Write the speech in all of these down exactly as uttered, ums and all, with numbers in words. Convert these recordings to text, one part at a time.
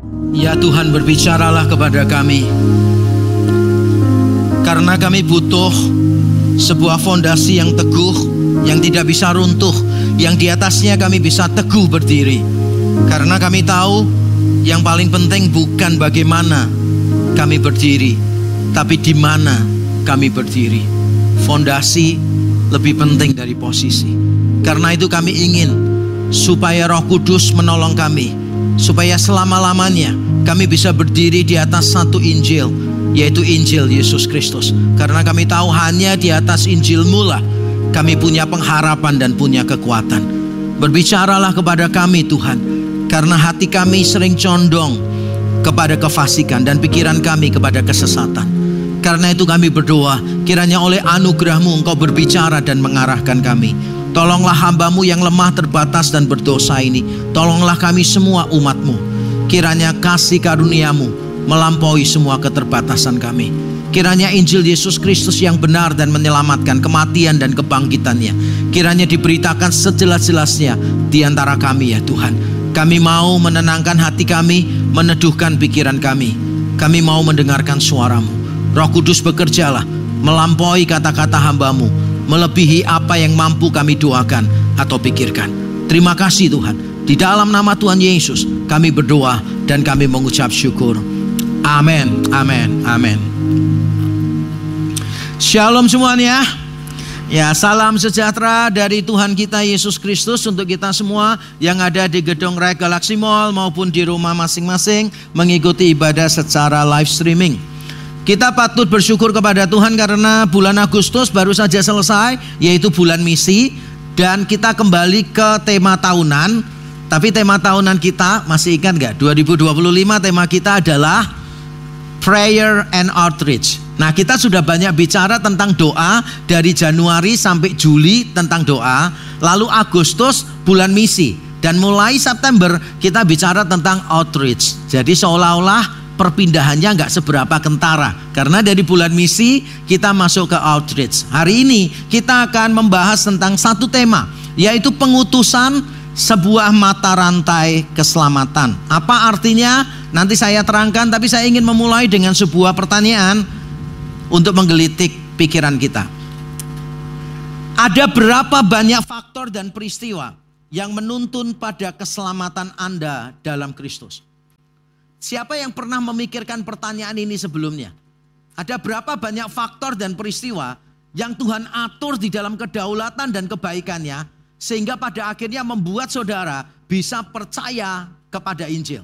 Ya Tuhan, berbicaralah kepada kami. Karena kami butuh sebuah fondasi yang teguh, yang tidak bisa runtuh, yang di atasnya kami bisa teguh berdiri. Karena kami tahu yang paling penting bukan bagaimana kami berdiri, tapi di mana kami berdiri. Fondasi lebih penting dari posisi. Karena itu kami ingin supaya Roh Kudus menolong kami, supaya selama-lamanya kami bisa berdiri di atas satu Injil, yaitu Injil Yesus Kristus. Karena kami tahu hanya di atas Injil-Mu lah kami punya pengharapan dan punya kekuatan. Berbicaralah kepada kami Tuhan, karena hati kami sering condong kepada kefasikan dan pikiran kami kepada kesesatan. Karena itu kami berdoa, kiranya oleh anugerah-Mu Engkau berbicara dan mengarahkan kami. Tolonglah hamba-Mu yang lemah, terbatas dan berdosa ini. Tolonglah kami semua umat-Mu. Kiranya kasih karunia-Mu melampaui semua keterbatasan kami. Kiranya Injil Yesus Kristus yang benar dan menyelamatkan, kematian dan kebangkitannya, kiranya diberitakan sejelas-jelasnya di antara kami ya Tuhan. Kami mau menenangkan hati kami, meneduhkan pikiran kami. Kami mau mendengarkan suara-Mu. Roh Kudus bekerjalah melampaui kata-kata hamba-Mu, melebihi apa yang mampu kami doakan atau pikirkan. Terima kasih Tuhan. Di dalam nama Tuhan Yesus kami berdoa dan kami mengucap syukur. Amin, amin, amin. Shalom semuanya. Ya, salam sejahtera dari Tuhan kita Yesus Kristus untuk kita semua yang ada di gedung Rek Galaxy Mall maupun di rumah masing-masing mengikuti ibadah secara live streaming. Kita patut bersyukur kepada Tuhan karena bulan Agustus baru saja selesai, yaitu bulan misi. Dan kita kembali ke tema tahunan. Tapi tema tahunan kita, masih ingat gak? dua ribu dua puluh lima tema kita adalah Prayer and Outreach. Nah, kita sudah banyak bicara tentang doa dari Januari sampai Juli tentang doa. Lalu Agustus bulan misi. Dan mulai September kita bicara tentang outreach. Jadi seolah-olah perpindahannya nggak seberapa kentara. Karena dari bulan misi kita masuk ke outreach. Hari ini kita akan membahas tentang satu tema, yaitu pengutusan sebuah mata rantai keselamatan. Apa artinya? Nanti saya terangkan, tapi saya ingin memulai dengan sebuah pertanyaan untuk menggelitik pikiran kita. Ada berapa banyak faktor dan peristiwa yang menuntun pada keselamatan Anda dalam Kristus? Siapa yang pernah memikirkan pertanyaan ini sebelumnya? Ada berapa banyak faktor dan peristiwa yang Tuhan atur di dalam kedaulatan dan kebaikannya, sehingga pada akhirnya membuat saudara bisa percaya kepada Injil?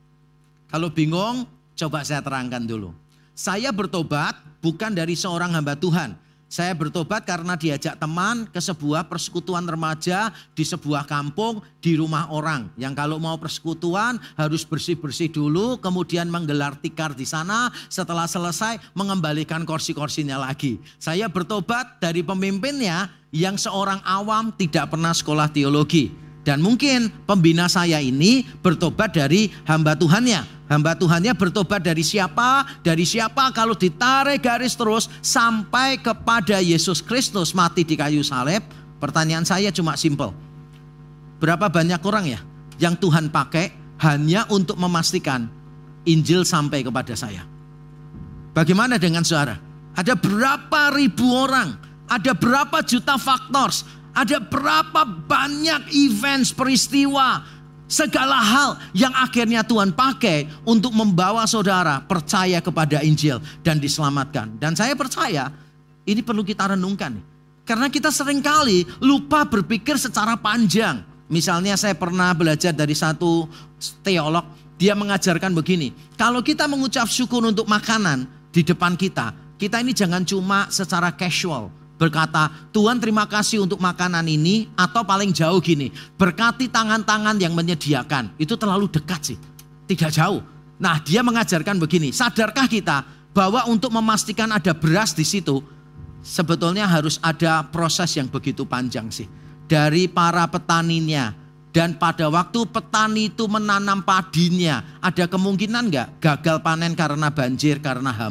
Kalau bingung, coba saya terangkan dulu. Saya bertobat bukan dari seorang hamba Tuhan. Saya bertobat karena diajak teman ke sebuah persekutuan remaja di sebuah kampung di rumah orang. Yang kalau mau persekutuan harus bersih-bersih dulu, kemudian menggelar tikar di sana. Setelah selesai mengembalikan kursi-kursinya lagi. Saya bertobat dari pemimpinnya yang seorang awam tidak pernah sekolah teologi. Dan mungkin pembina saya ini bertobat dari hamba Tuhannya. Hamba Tuhannya bertobat dari siapa? Dari siapa? Kalau ditarik garis terus sampai kepada Yesus Kristus mati di kayu salib. Pertanyaan saya cuma simpel. Berapa banyak orang ya yang Tuhan pakai hanya untuk memastikan Injil sampai kepada saya? Bagaimana dengan saudara? Ada berapa ribu orang? Ada berapa juta faktors? Ada berapa banyak events, peristiwa, segala hal yang akhirnya Tuhan pakai untuk membawa saudara percaya kepada Injil dan diselamatkan. Dan saya percaya ini perlu kita renungkan. Karena kita seringkali lupa berpikir secara panjang. Misalnya saya pernah belajar dari satu teolog, dia mengajarkan begini. Kalau kita mengucap syukur untuk makanan di depan kita, kita ini jangan cuma secara casual berkata, Tuhan terima kasih untuk makanan ini, atau paling jauh gini, berkati tangan-tangan yang menyediakan. Itu terlalu dekat sih, tidak jauh. Nah, dia mengajarkan begini, sadarkah kita bahwa untuk memastikan ada beras di situ, sebetulnya harus ada proses yang begitu panjang sih. Dari para petaninya, dan pada waktu petani itu menanam padinya, ada kemungkinan gak gagal panen karena banjir, karena hama?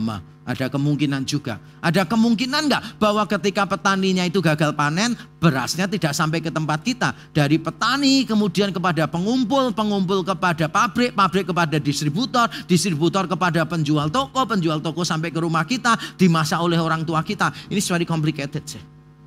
Ada kemungkinan juga. Ada kemungkinan nggak bahwa ketika petaninya itu gagal panen, berasnya tidak sampai ke tempat kita. Dari petani kemudian kepada pengumpul, pengumpul kepada pabrik, pabrik kepada distributor, distributor kepada penjual toko, penjual toko sampai ke rumah kita, dimasak oleh orang tua kita. Ini very complicated sih.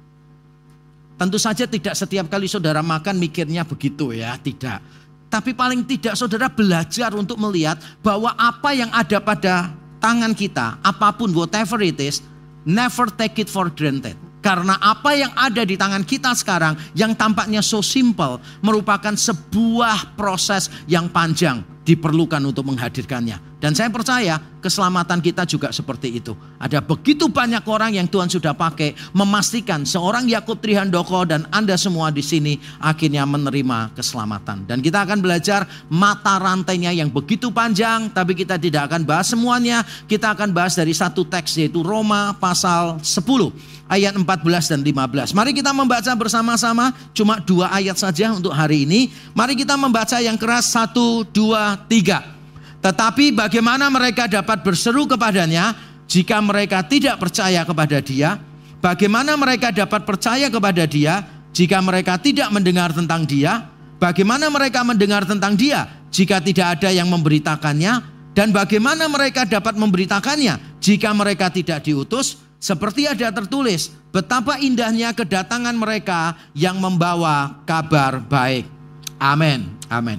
Tentu saja tidak setiap kali saudara makan mikirnya begitu ya, tidak. Tapi paling tidak saudara belajar untuk melihat bahwa apa yang ada pada tangan kita, apapun whatever it is, never take it for granted. Karena apa yang ada di tangan kita sekarang yang tampaknya so simple merupakan sebuah proses yang panjang diperlukan untuk menghadirkannya. Dan saya percaya keselamatan kita juga seperti itu. Ada begitu banyak orang yang Tuhan sudah pakai memastikan seorang Yakub Trihandoko dan Anda semua di sini akhirnya menerima keselamatan. Dan kita akan belajar mata rantainya yang begitu panjang, tapi kita tidak akan bahas semuanya. Kita akan bahas dari satu teks yaitu Roma pasal sepuluh ayat empat belas dan lima belas. Mari kita membaca bersama-sama, cuma dua ayat saja untuk hari ini. Mari kita membaca yang keras, satu, dua, tiga. Tetapi bagaimana mereka dapat berseru kepadanya jika mereka tidak percaya kepada dia? Bagaimana mereka dapat percaya kepada dia jika mereka tidak mendengar tentang dia? Bagaimana mereka mendengar tentang dia jika tidak ada yang memberitakannya? Dan bagaimana mereka dapat memberitakannya jika mereka tidak diutus? Seperti ada tertulis, betapa indahnya kedatangan mereka yang membawa kabar baik. Amin. Amin.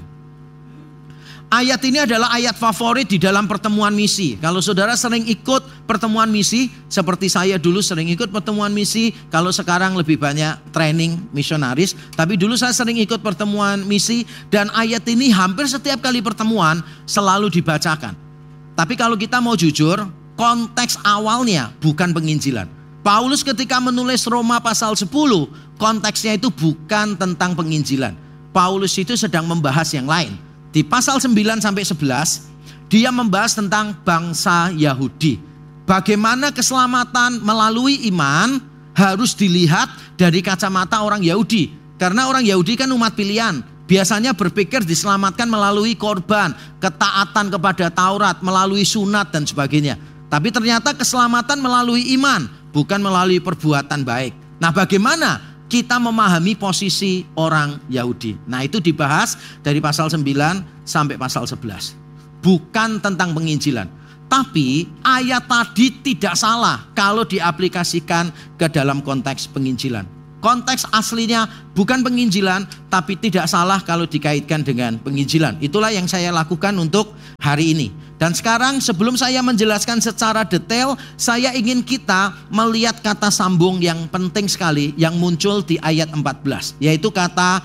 Ayat ini adalah ayat favorit di dalam pertemuan misi. Kalau saudara sering ikut pertemuan misi, seperti saya dulu sering ikut pertemuan misi, kalau sekarang lebih banyak training misionaris, tapi dulu saya sering ikut pertemuan misi, dan ayat ini hampir setiap kali pertemuan selalu dibacakan. Tapi kalau kita mau jujur, konteks awalnya bukan penginjilan. Paulus ketika menulis Roma pasal sepuluh, konteksnya itu bukan tentang penginjilan. Paulus itu sedang membahas yang lain. Di pasal sembilan sampai sebelas, dia membahas tentang bangsa Yahudi. Bagaimana keselamatan melalui iman harus dilihat dari kacamata orang Yahudi. Karena orang Yahudi kan umat pilihan. Biasanya berpikir diselamatkan melalui korban, ketaatan kepada Taurat, melalui sunat dan sebagainya. Tapi ternyata keselamatan melalui iman, bukan melalui perbuatan baik. Nah, bagaimana kita memahami posisi orang Yahudi? Nah, itu dibahas dari pasal sembilan sampai pasal sebelas. Bukan tentang penginjilan. Tapi ayat tadi tidak salah kalau diaplikasikan ke dalam konteks penginjilan. Konteks aslinya bukan penginjilan, tapi tidak salah kalau dikaitkan dengan penginjilan. Itulah yang saya lakukan untuk hari ini. Dan sekarang sebelum saya menjelaskan secara detail, saya ingin kita melihat kata sambung yang penting sekali yang muncul di ayat empat belas, yaitu kata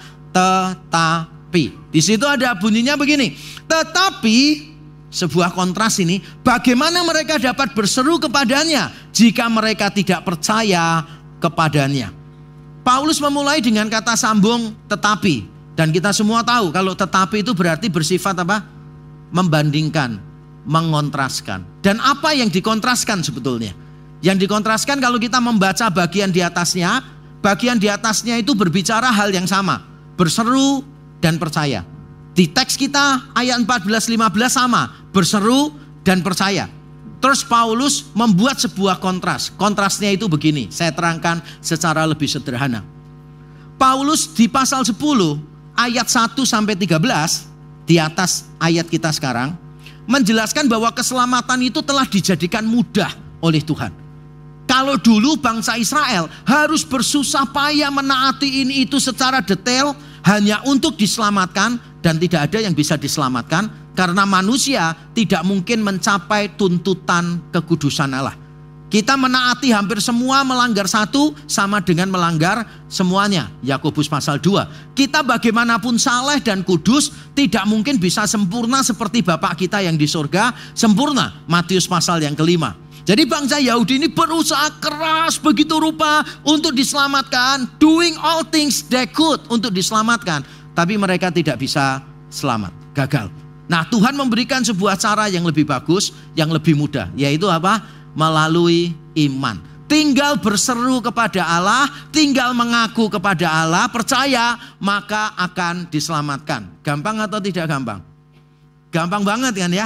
tetapi. Di situ ada bunyinya begini, tetapi, sebuah kontras ini, bagaimana mereka dapat berseru kepadanya jika mereka tidak percaya kepadanya. Paulus memulai dengan kata sambung tetapi, dan kita semua tahu kalau tetapi itu berarti bersifat apa? Membandingkan, mengontraskan. Dan apa yang dikontraskan sebetulnya? Yang dikontraskan kalau kita membaca bagian di atasnya, bagian di atasnya itu berbicara hal yang sama, berseru dan percaya. Di teks kita ayat empat belas lima belas sama, berseru dan percaya. Terus Paulus membuat sebuah kontras. Kontrasnya itu begini, saya terangkan secara lebih sederhana. Paulus di pasal sepuluh ayat satu sampai tiga belas, di atas ayat kita sekarang, menjelaskan bahwa keselamatan itu telah dijadikan mudah oleh Tuhan. Kalau dulu bangsa Israel harus bersusah payah menaati ini itu secara detail hanya untuk diselamatkan, dan tidak ada yang bisa diselamatkan karena manusia tidak mungkin mencapai tuntutan kekudusan Allah. Kita menaati hampir semua, melanggar satu sama dengan melanggar semuanya. Yakobus pasal dua. Kita bagaimanapun saleh dan kudus tidak mungkin bisa sempurna seperti Bapak kita yang di surga sempurna. Matius pasal yang kelima. Jadi bangsa Yahudi ini berusaha keras begitu rupa untuk diselamatkan. Doing all things they could untuk diselamatkan. Tapi mereka tidak bisa selamat. Gagal. Nah, Tuhan memberikan sebuah cara yang lebih bagus, yang lebih mudah. Yaitu apa? Melalui iman. Tinggal berseru kepada Allah, tinggal mengaku kepada Allah, percaya, maka akan diselamatkan. Gampang atau tidak gampang? Gampang banget kan ya?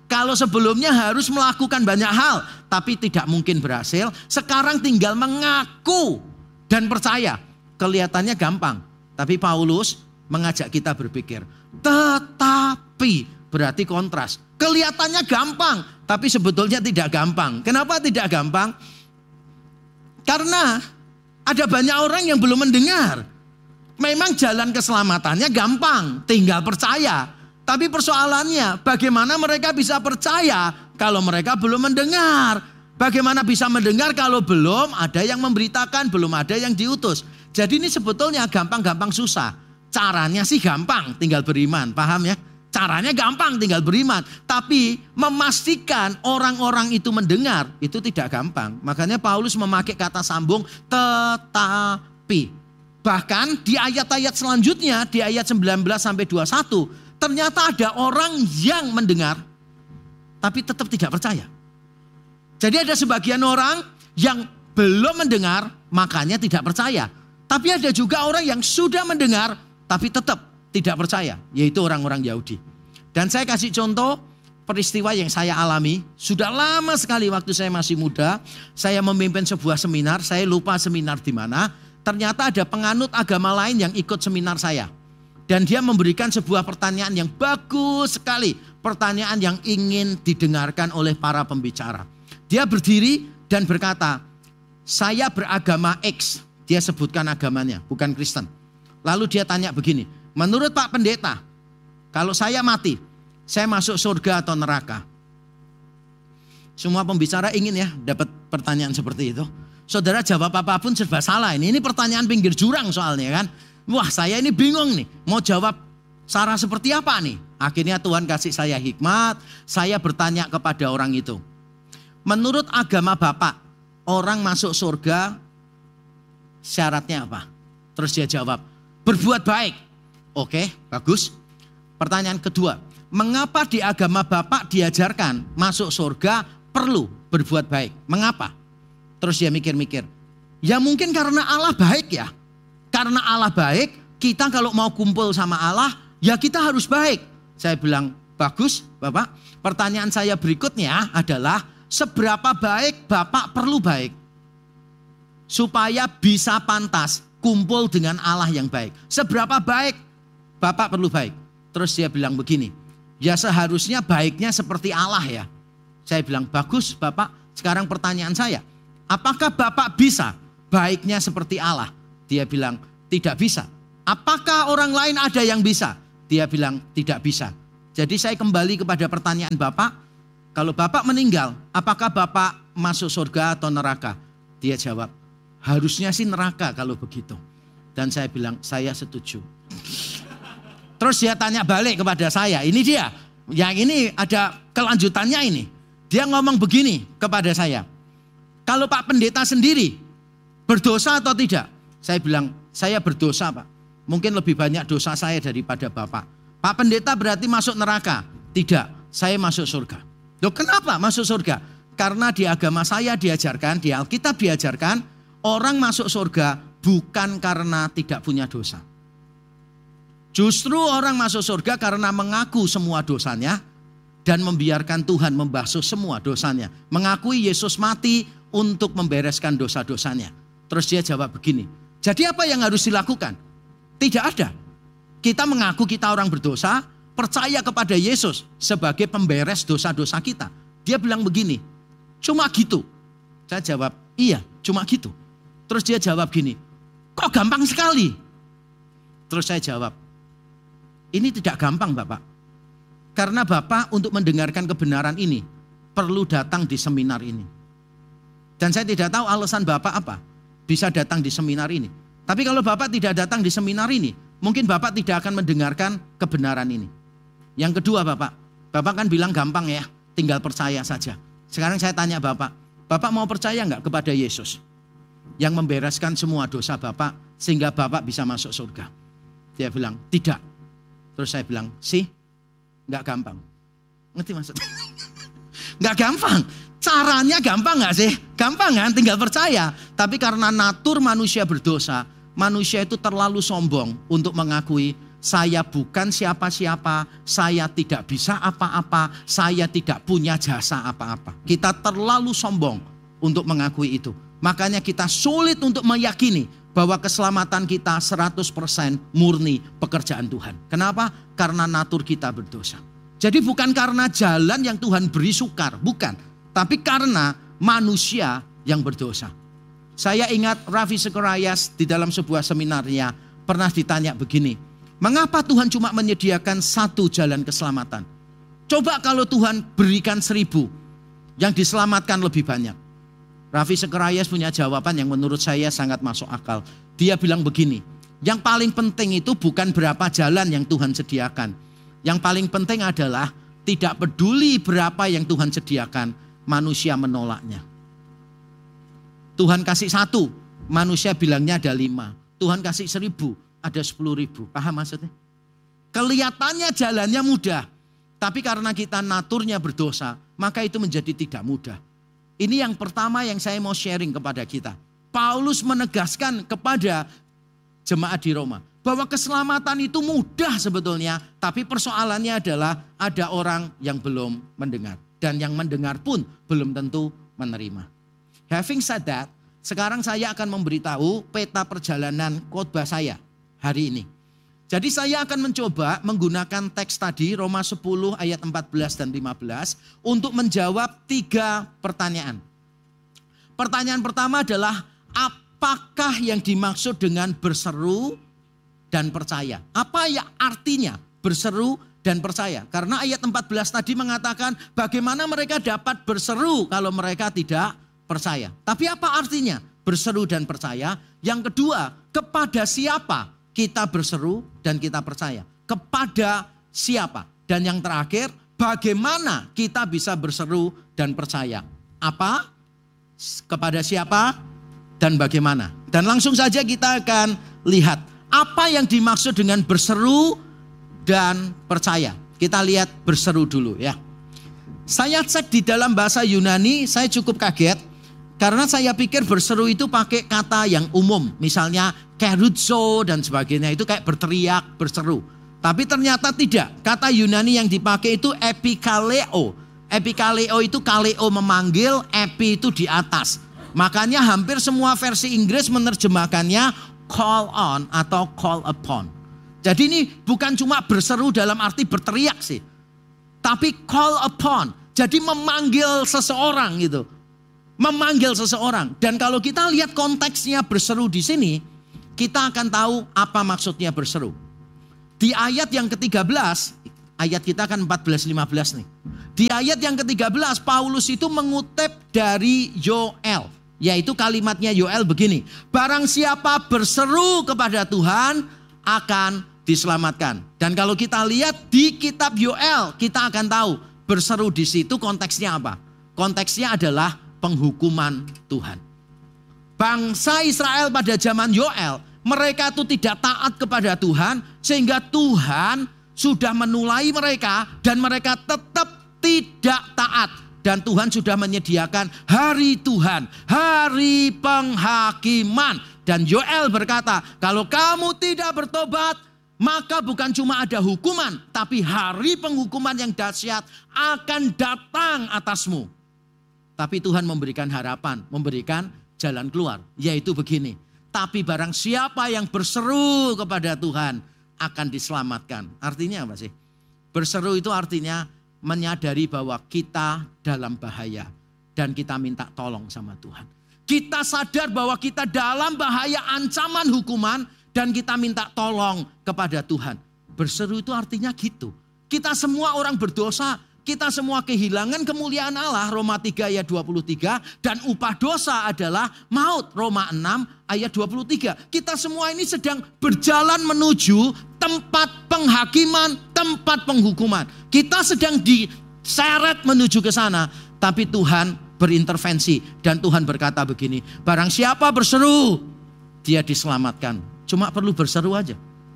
Kalau sebelumnya harus melakukan banyak hal, tapi tidak mungkin berhasil. Sekarang tinggal mengaku dan percaya. Kelihatannya gampang. Tapi Paulus mengajak kita berpikir. Tetapi berarti kontras. Kelihatannya gampang, tapi sebetulnya tidak gampang. Kenapa tidak gampang? Karena ada banyak orang yang belum mendengar. Memang jalan keselamatannya gampang, tinggal percaya. Tapi persoalannya bagaimana mereka bisa percaya kalau mereka belum mendengar. Bagaimana bisa mendengar kalau belum ada yang memberitakan, belum ada yang diutus. Jadi ini sebetulnya gampang-gampang susah. Caranya sih gampang, tinggal beriman, paham ya? Caranya gampang, tinggal beriman. Tapi memastikan orang-orang itu mendengar, itu tidak gampang. Makanya Paulus memakai kata sambung tetapi. Bahkan di ayat-ayat selanjutnya, di ayat sembilan belas sampai dua puluh satu, ternyata ada orang yang mendengar, tapi tetap tidak percaya. Jadi ada sebagian orang yang belum mendengar, makanya tidak percaya. Tapi ada juga orang yang sudah mendengar, tapi tetap tidak percaya, yaitu orang-orang Yahudi. Dan saya kasih contoh peristiwa yang saya alami. Sudah lama sekali waktu saya masih muda, saya memimpin sebuah seminar, saya lupa seminar di mana. Ternyata ada penganut agama lain yang ikut seminar saya. Dan dia memberikan sebuah pertanyaan yang bagus sekali. Pertanyaan yang ingin didengarkan oleh para pembicara. Dia berdiri dan berkata, saya beragama X. Dia sebutkan agamanya, bukan Kristen. Lalu dia tanya begini, menurut Pak Pendeta, kalau saya mati, saya masuk surga atau neraka? Semua pembicara ingin ya dapat pertanyaan seperti itu. Saudara jawab apapun serba salah ini. Ini pertanyaan pinggir jurang soalnya kan. Wah saya ini bingung nih. Mau jawab cara seperti apa nih? Akhirnya Tuhan kasih saya hikmat. Saya bertanya kepada orang itu. Menurut agama Bapak, orang masuk surga syaratnya apa? Terus dia jawab, berbuat baik. Oke, bagus. Pertanyaan kedua, mengapa di agama Bapak diajarkan masuk surga perlu berbuat baik? Mengapa? Terus dia mikir-mikir, ya mungkin karena Allah baik ya. Karena Allah baik, kita kalau mau kumpul sama Allah, ya kita harus baik. Saya bilang, bagus Bapak. Pertanyaan saya berikutnya adalah, seberapa baik Bapak perlu baik? Supaya bisa pantas kumpul dengan Allah yang baik. Seberapa baik Bapak perlu baik? Terus dia bilang begini, ya seharusnya baiknya seperti Allah ya. Saya bilang, bagus Bapak. Sekarang pertanyaan saya, apakah Bapak bisa baiknya seperti Allah? Dia bilang, tidak bisa. Apakah orang lain ada yang bisa? Dia bilang, tidak bisa. Jadi saya kembali kepada pertanyaan Bapak. Kalau Bapak meninggal, apakah Bapak masuk surga atau neraka? Dia jawab, harusnya sih neraka kalau begitu. Dan saya bilang, saya setuju. Terus dia tanya balik kepada saya. Ini dia, yang ini ada kelanjutannya ini. Dia ngomong begini kepada saya. Kalau Pak Pendeta sendiri berdosa atau tidak? Saya bilang, saya berdosa Pak. Mungkin lebih banyak dosa saya daripada Bapak. Pak Pendeta berarti masuk neraka? Tidak, saya masuk surga. Loh kenapa masuk surga? Karena di agama saya diajarkan, di Alkitab diajarkan, orang masuk surga bukan karena tidak punya dosa. Justru orang masuk surga karena mengaku semua dosanya dan membiarkan Tuhan membasuh semua dosanya. Mengakui Yesus mati untuk membereskan dosa-dosanya. Terus dia jawab begini, jadi apa yang harus dilakukan? Tidak ada. Kita mengaku kita orang berdosa, percaya kepada Yesus sebagai pemberes dosa-dosa kita. Dia bilang begini, cuma gitu. Saya jawab, iya cuma gitu. Terus dia jawab gini, kok gampang sekali? Terus saya jawab, ini tidak gampang Bapak. Karena Bapak untuk mendengarkan kebenaran ini perlu datang di seminar ini. Dan saya tidak tahu alasan Bapak apa bisa datang di seminar ini. Tapi kalau Bapak tidak datang di seminar ini, mungkin Bapak tidak akan mendengarkan kebenaran ini. Yang kedua Bapak, Bapak kan bilang gampang ya, tinggal percaya saja. Sekarang saya tanya Bapak, Bapak mau percaya nggak kepada Yesus? Yang membereskan semua dosa Bapak sehingga Bapak bisa masuk surga. Dia bilang, tidak. Terus saya bilang, sih, nggak gampang. Ngerti maksudnya? Nggak gampang. Caranya gampang gak sih? Gampang kan? Tinggal percaya. Tapi karena natur manusia berdosa, manusia itu terlalu sombong untuk mengakui saya bukan siapa-siapa, saya tidak bisa apa-apa, saya tidak punya jasa apa-apa. Kita terlalu sombong untuk mengakui itu. Makanya kita sulit untuk meyakini bahwa keselamatan kita seratus persen murni pekerjaan Tuhan. Kenapa? Karena natur kita berdosa. Jadi bukan karena jalan yang Tuhan beri sukar, bukan. Tapi karena manusia yang berdosa. Saya ingat Ravi Zacharias di dalam sebuah seminarnya pernah ditanya begini, mengapa Tuhan cuma menyediakan satu jalan keselamatan? Coba kalau Tuhan berikan seribu, yang diselamatkan lebih banyak. Ravi Zacharias punya jawaban yang menurut saya sangat masuk akal. Dia bilang begini, yang paling penting itu bukan berapa jalan yang Tuhan sediakan. Yang paling penting adalah tidak peduli berapa yang Tuhan sediakan, manusia menolaknya. Tuhan kasih satu, manusia bilangnya ada lima. Tuhan kasih seribu, ada sepuluh ribu. Paham maksudnya? Kelihatannya jalannya mudah, tapi karena kita naturnya berdosa, maka itu menjadi tidak mudah. Ini yang pertama yang saya mau sharing kepada kita. Paulus menegaskan kepada jemaat di Roma bahwa keselamatan itu mudah sebetulnya, tapi persoalannya adalah ada orang yang belum mendengar. Dan yang mendengar pun belum tentu menerima. Having said that, sekarang saya akan memberitahu peta perjalanan khotbah saya hari ini. Jadi saya akan mencoba menggunakan teks tadi Roma sepuluh ayat empat belas dan lima belas untuk menjawab tiga pertanyaan. Pertanyaan pertama adalah apakah yang dimaksud dengan berseru dan percaya? Apa ya artinya berseru dan percaya? Karena ayat empat belas tadi mengatakan bagaimana mereka dapat berseru kalau mereka tidak percaya. Tapi apa artinya berseru dan percaya? Yang kedua, kepada siapa kita berseru dan kita percaya? Kepada siapa? Dan yang terakhir, bagaimana kita bisa berseru dan percaya? Apa? Kepada siapa dan bagaimana? Dan langsung saja kita akan lihat apa yang dimaksud dengan berseru dan percaya. Kita lihat berseru dulu ya. Saya cek di dalam bahasa Yunani, saya cukup kaget. Karena saya pikir berseru itu pakai kata yang umum. Misalnya keruzo dan sebagainya, itu kayak berteriak, berseru. Tapi ternyata tidak. Kata Yunani yang dipakai itu epikaleo. Epikaleo itu kaleo memanggil, epi itu di atas. Makanya hampir semua versi Inggris menerjemahkannya call on atau call upon. Jadi ini bukan cuma berseru dalam arti berteriak sih. Tapi call upon. Jadi memanggil seseorang gitu. Memanggil seseorang. Dan kalau kita lihat konteksnya berseru di sini, kita akan tahu apa maksudnya berseru. Di ayat yang ketiga belas, ayat kita kan empat belas lima belas nih. Di ayat yang ketiga belas, Paulus itu mengutip dari Yoel. Yaitu kalimatnya Yoel begini. Barang siapa berseru kepada Tuhan akan diselamatkan. Dan kalau kita lihat di kitab Yoel, kita akan tahu berseru di situ konteksnya apa? Konteksnya adalah penghukuman Tuhan. Bangsa Israel pada zaman Yoel, mereka itu tidak taat kepada Tuhan, sehingga Tuhan sudah menulai mereka dan mereka tetap tidak taat. Dan Tuhan sudah menyediakan hari Tuhan, hari penghakiman. Dan Yoel berkata, kalau kamu tidak bertobat, maka bukan cuma ada hukuman, tapi hari penghukuman yang dahsyat akan datang atasmu. Tapi Tuhan memberikan harapan, memberikan jalan keluar. Yaitu begini, tapi barang siapa yang berseru kepada Tuhan akan diselamatkan. Artinya apa sih? Berseru itu artinya menyadari bahwa kita dalam bahaya. Dan kita minta tolong sama Tuhan. Kita sadar bahwa kita dalam bahaya ancaman hukuman. Dan kita minta tolong kepada Tuhan. Berseru itu artinya gitu. Kita semua orang berdosa. Kita semua kehilangan kemuliaan Allah, Roma tiga ayat dua puluh tiga. Dan upah dosa adalah maut, Roma enam ayat dua puluh tiga. Kita semua ini sedang berjalan menuju tempat penghakiman, tempat penghukuman. Kita sedang diseret menuju ke sana. Tapi Tuhan berintervensi. Dan Tuhan berkata begini, barang siapa berseru, dia diselamatkan. Cuma perlu berseru aja.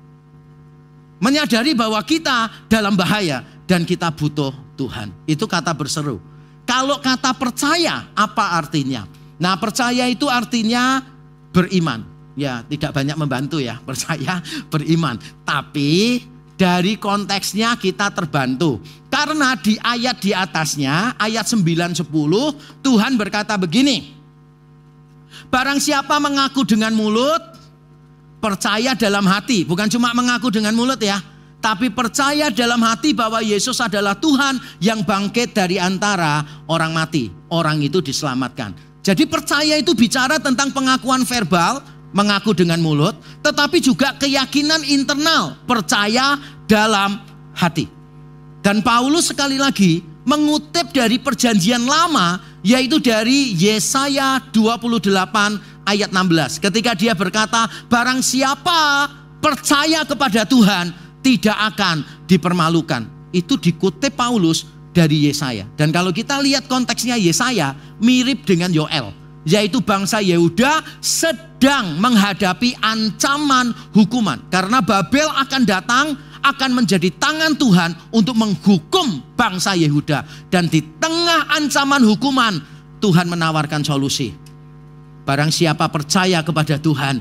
Menyadari bahwa kita dalam bahaya. Dan kita butuh Tuhan. Itu kata berseru. Kalau kata percaya, apa artinya? Nah, percaya itu artinya beriman. ya tidak banyak membantu ya, percaya, beriman. Tapi dari konteksnya kita terbantu. Karena di ayat di atasnya, ayat sembilan sepuluh, Tuhan berkata begini. Barang siapa mengaku dengan mulut, percaya dalam hati. Bukan cuma mengaku dengan mulut ya, tapi percaya dalam hati bahwa Yesus adalah Tuhan yang bangkit dari antara orang mati. Orang itu diselamatkan. Jadi percaya itu bicara tentang pengakuan verbal, mengaku dengan mulut, tetapi juga keyakinan internal, percaya dalam hati. Dan Paulus sekali lagi mengutip dari perjanjian lama, yaitu dari Yesaya dua puluh delapan ayat enam belas. Ketika dia berkata, barang siapa percaya kepada Tuhan tidak akan dipermalukan. Itu dikutip Paulus dari Yesaya. Dan kalau kita lihat konteksnya Yesaya mirip dengan Yoel, yaitu bangsa Yehuda sedang menghadapi ancaman hukuman. Karena Babel akan datang, akan menjadi tangan Tuhan untuk menghukum bangsa Yehuda. Dan di tengah ancaman hukuman, Tuhan menawarkan solusi. Barang siapa percaya kepada Tuhan,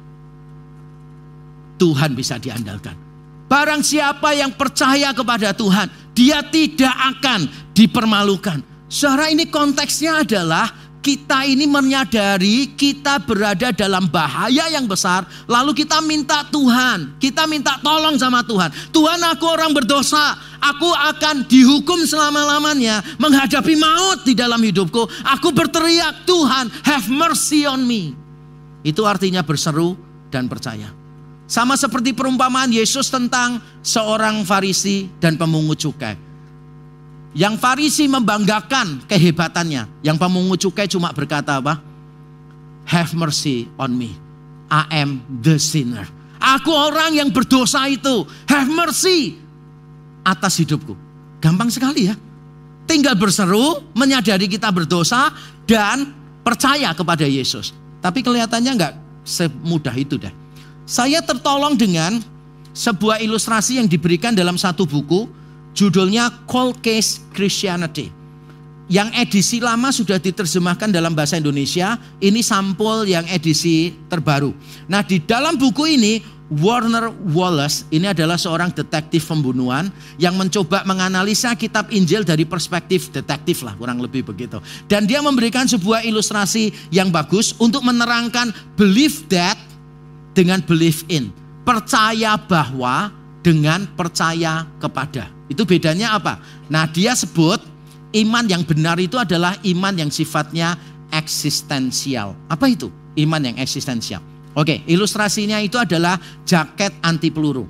Tuhan bisa diandalkan. Barang siapa yang percaya kepada Tuhan, dia tidak akan dipermalukan. Saudara, ini konteksnya adalah kita ini menyadari kita berada dalam bahaya yang besar. Lalu kita minta Tuhan, kita minta tolong sama Tuhan. Tuhan, aku orang berdosa, aku akan dihukum selama-lamanya, menghadapi maut di dalam hidupku. Aku berteriak, Tuhan, have mercy on me. Itu artinya berseru dan percaya. Sama seperti perumpamaan Yesus tentang seorang Farisi dan pemungut cukai. Yang Farisi membanggakan kehebatannya. Yang pemungut cukai cuma berkata apa? Have mercy on me. I am the sinner. Aku orang yang berdosa itu. Have mercy atas hidupku. Gampang sekali ya. Tinggal berseru, menyadari kita berdosa, dan percaya kepada Yesus. Tapi kelihatannya enggak semudah itu dah. Saya tertolong dengan sebuah ilustrasi yang diberikan dalam satu buku. Judulnya Cold Case Christianity. Yang edisi lama sudah diterjemahkan dalam bahasa Indonesia. Ini sampul yang edisi terbaru. Nah, di dalam buku ini Warner Wallace ini adalah seorang detektif pembunuhan yang mencoba menganalisa kitab Injil dari perspektif detektif lah, kurang lebih begitu. Dan dia memberikan sebuah ilustrasi yang bagus untuk menerangkan believe that dengan believe in. Percaya bahwa dengan percaya kepada. Itu bedanya apa? Nah, dia sebut iman yang benar itu adalah iman yang sifatnya eksistensial. Apa itu? Iman yang eksistensial. Oke, ilustrasinya itu adalah jaket anti peluru.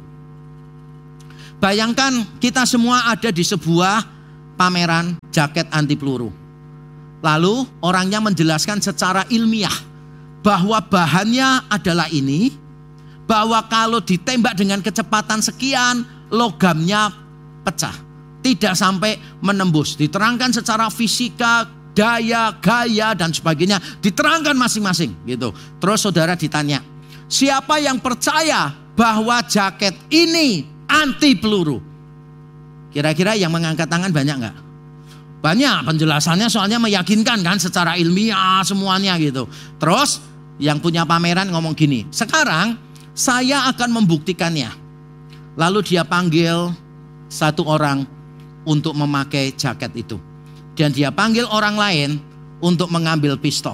Bayangkan kita semua ada di sebuah pameran jaket anti peluru. Lalu orangnya menjelaskan secara ilmiah bahwa bahannya adalah ini, bahwa kalau ditembak dengan kecepatan sekian, logamnya pecah, tidak sampai menembus. Diterangkan secara fisika, daya, gaya dan sebagainya, diterangkan masing-masing gitu. Terus saudara ditanya, siapa yang percaya bahwa jaket ini anti peluru? Kira-kira yang mengangkat tangan banyak nggak? Banyak, penjelasannya soalnya meyakinkan kan, secara ilmiah semuanya gitu. Terus yang punya pameran ngomong gini, sekarang saya akan membuktikannya. Lalu dia panggil satu orang untuk memakai jaket itu. Dan dia panggil orang lain untuk mengambil pistol.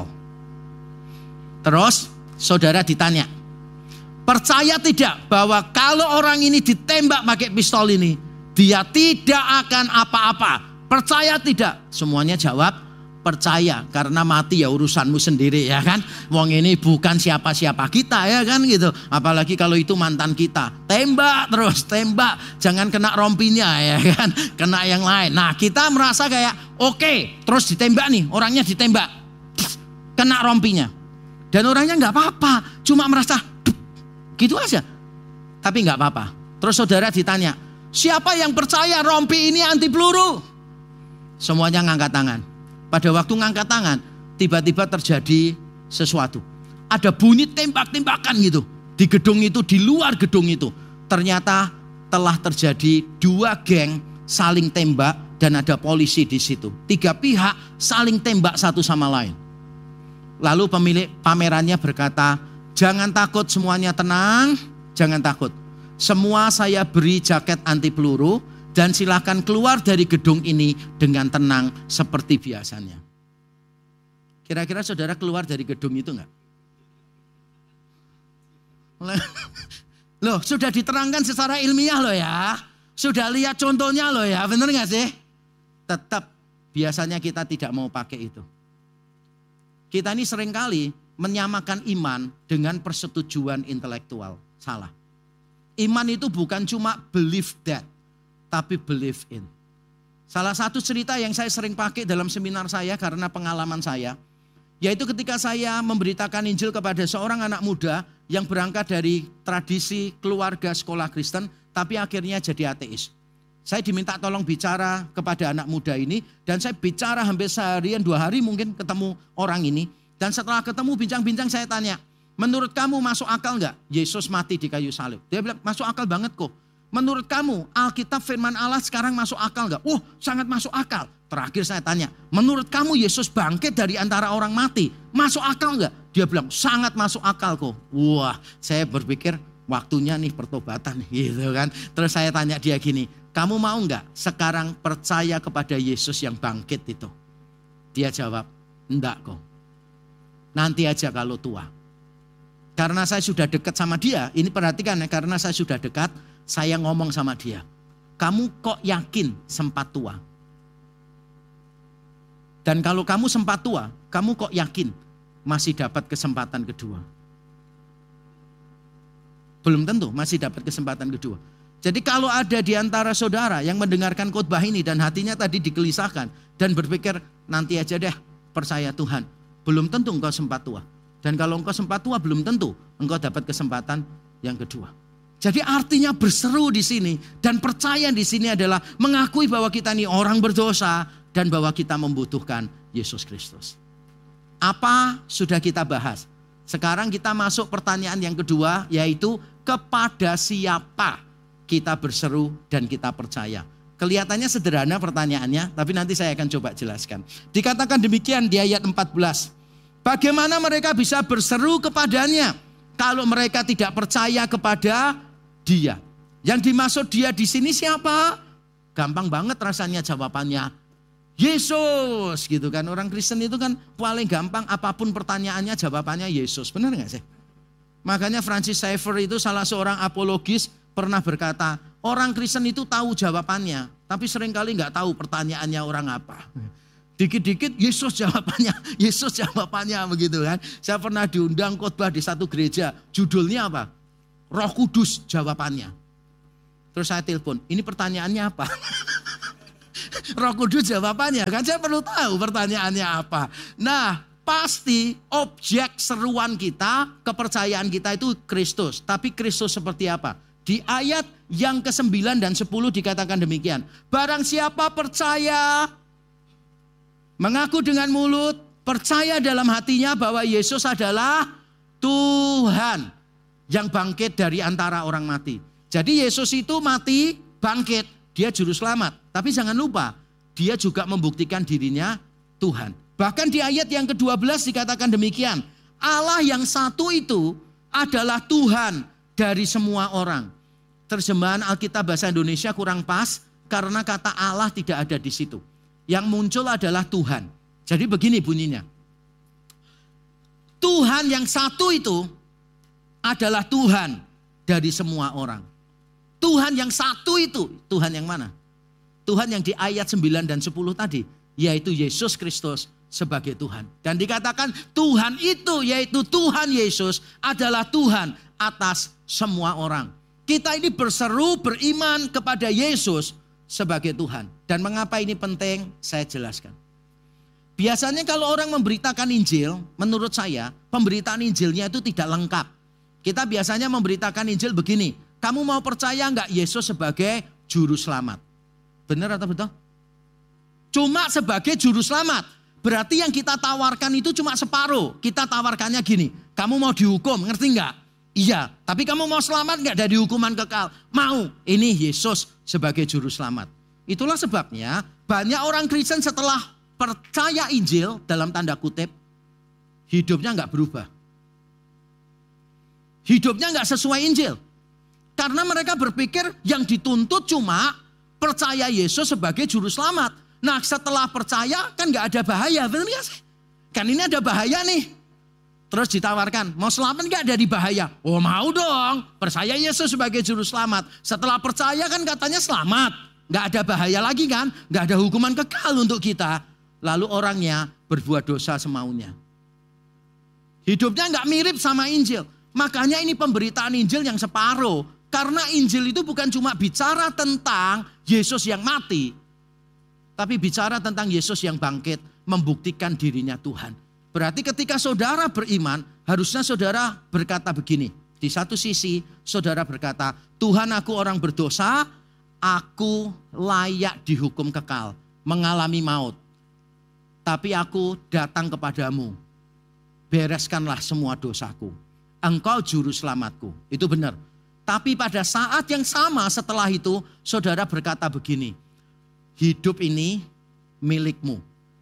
Terus saudara ditanya, percaya tidak bahwa kalau orang ini ditembak pakai pistol ini, dia tidak akan apa-apa? Percaya tidak? Semuanya jawab percaya, karena mati ya urusanmu sendiri ya kan. Wong ini bukan siapa-siapa kita ya kan gitu. Apalagi kalau itu mantan kita. Tembak terus, tembak. Jangan kena rompinya ya kan. Kena yang lain. Nah, kita merasa kayak oke, okay, terus ditembak nih, orangnya ditembak. Kena rompinya. Dan orangnya nggak apa-apa, cuma merasa gitu aja. Tapi nggak apa-apa. Terus saudara ditanya, siapa yang percaya rompi ini anti peluru? Semuanya ngangkat tangan. Pada waktu ngangkat tangan, tiba-tiba terjadi sesuatu. Ada bunyi tembak-tembakan gitu. Di gedung itu, di luar gedung itu. Ternyata telah terjadi dua geng saling tembak dan ada polisi di situ. Tiga pihak saling tembak satu sama lain. Lalu pemilik pamerannya berkata, Jangan takut, semuanya tenang, jangan takut. Semua saya beri jaket anti peluru dan silakan keluar dari gedung ini dengan tenang seperti biasanya. Kira-kira saudara keluar dari gedung itu enggak? Loh, sudah diterangkan secara ilmiah loh ya. Sudah lihat contohnya loh ya, benar enggak sih? Tetap biasanya kita tidak mau pakai itu. Kita ini seringkali menyamakan iman dengan persetujuan intelektual. Salah. Iman itu bukan cuma believe that, tapi believe in. Salah satu cerita yang saya sering pakai dalam seminar saya karena pengalaman saya, yaitu ketika saya memberitakan Injil kepada seorang anak muda yang berangkat dari tradisi keluarga sekolah Kristen, tapi akhirnya jadi ateis. Saya diminta tolong bicara kepada anak muda ini, dan saya bicara hampir seharian, dua hari mungkin ketemu orang ini. Dan setelah ketemu bincang-bincang saya tanya, menurut kamu masuk akal enggak Yesus mati di kayu salib? Dia bilang masuk akal banget kok. Menurut kamu Alkitab firman Allah sekarang masuk akal enggak? Oh, sangat masuk akal. Terakhir saya tanya, menurut kamu Yesus bangkit dari antara orang mati? Masuk akal enggak? Dia bilang sangat masuk akal kok. Wah, saya berpikir waktunya nih pertobatan gitu kan. Terus saya tanya dia gini, kamu mau enggak sekarang percaya kepada Yesus yang bangkit itu? Dia jawab, enggak kok. Nanti aja kalau tua. Karena saya sudah dekat sama dia, ini perhatikan ya, karena saya sudah dekat, saya ngomong sama dia. Kamu kok yakin sempat tua? Dan kalau kamu sempat tua, kamu kok yakin masih dapat kesempatan kedua? Belum tentu masih dapat kesempatan kedua. Jadi kalau ada di antara saudara yang mendengarkan khotbah ini dan hatinya tadi digelisahkan dan berpikir nanti aja deh percaya Tuhan. Belum tentu engkau sempat tua. Dan kalau engkau sempat tua belum tentu engkau dapat kesempatan yang kedua. Jadi artinya berseru di sini dan percaya di sini adalah mengakui bahwa kita ini orang berdosa dan bahwa kita membutuhkan Yesus Kristus. Apa sudah kita bahas? Sekarang kita masuk pertanyaan yang kedua, yaitu kepada siapa kita berseru dan kita percaya. Kelihatannya sederhana pertanyaannya, tapi nanti saya akan coba jelaskan. Dikatakan demikian di ayat empat belas. Bagaimana mereka bisa berseru kepadanya kalau mereka tidak percaya kepada Dia? Yang dimaksud Dia di sini siapa? Gampang banget rasanya jawabannya. Yesus gitu kan. Orang Kristen itu kan paling gampang apapun pertanyaannya jawabannya Yesus. Benar gak sih? Makanya Francis Schaeffer itu salah seorang apologis pernah berkata, orang Kristen itu tahu jawabannya, tapi seringkali gak tahu pertanyaannya orang apa. Dikit-dikit Yesus jawabannya, Yesus jawabannya begitu kan. Saya pernah diundang khotbah di satu gereja, judulnya apa? Roh Kudus jawabannya. Terus saya telepon, ini pertanyaannya apa? Roh Kudus jawabannya, kan saya perlu tahu pertanyaannya apa. Nah, pasti objek seruan kita, kepercayaan kita itu Kristus. Tapi Kristus seperti apa? Di ayat yang kesembilan dan sepuluh dikatakan demikian. Barang siapa percaya, mengaku dengan mulut, percaya dalam hatinya bahwa Yesus adalah Tuhan yang bangkit dari antara orang mati. Jadi Yesus itu mati, bangkit, dia juru selamat. Tapi jangan lupa, dia juga membuktikan dirinya Tuhan. Bahkan di ayat yang kedua belas dikatakan demikian. Allah yang satu itu adalah Tuhan dari semua orang. Terjemahan Alkitab bahasa Indonesia kurang pas karena kata Allah tidak ada di situ. Yang muncul adalah Tuhan. Jadi begini bunyinya. Tuhan yang satu itu adalah Tuhan dari semua orang. Tuhan yang satu itu, Tuhan yang mana? Tuhan yang di ayat sembilan dan sepuluh tadi, yaitu Yesus Kristus sebagai Tuhan. Dan dikatakan Tuhan itu, yaitu Tuhan Yesus adalah Tuhan atas semua orang. Kita ini berseru beriman kepada Yesus sebagai Tuhan. Dan mengapa ini penting, saya jelaskan. Biasanya kalau orang memberitakan Injil, menurut saya, pemberitaan Injilnya itu tidak lengkap. Kita biasanya memberitakan Injil begini, kamu mau percaya enggak Yesus sebagai juru selamat? Benar atau betul? Cuma sebagai juru selamat. Berarti yang kita tawarkan itu cuma separuh. Kita tawarkannya gini, kamu mau dihukum, ngerti enggak? Iya, tapi kamu mau selamat enggak dari hukuman kekal? Mau, ini Yesus sebagai juru selamat. Itulah sebabnya banyak orang Kristen setelah percaya Injil dalam tanda kutip, hidupnya enggak berubah. hidupnya nggak sesuai Injil. Karena mereka berpikir yang dituntut cuma percaya Yesus sebagai juru selamat. Nah setelah percaya kan nggak ada bahaya, benar nggak sih? Kan ini ada bahaya nih. Terus ditawarkan, mau selamat nggak dari bahaya? Oh mau dong, percaya Yesus sebagai juru selamat. Setelah percaya kan katanya selamat. Nggak ada bahaya lagi kan, nggak ada hukuman kekal untuk kita. Lalu orangnya berbuat dosa semaunya. Hidupnya nggak mirip sama Injil. Makanya ini pemberitaan Injil yang separuh. Karena Injil itu bukan cuma bicara tentang Yesus yang mati. Tapi bicara tentang Yesus yang bangkit, membuktikan dirinya Tuhan. Berarti ketika saudara beriman, harusnya saudara berkata begini. Di satu sisi saudara berkata, Tuhan aku orang berdosa, aku layak dihukum kekal, mengalami maut. Tapi aku datang kepadamu, bereskanlah semua dosaku. Engkau juru selamatku, itu benar. Tapi pada saat yang sama setelah itu, saudara berkata begini, hidup ini milikmu.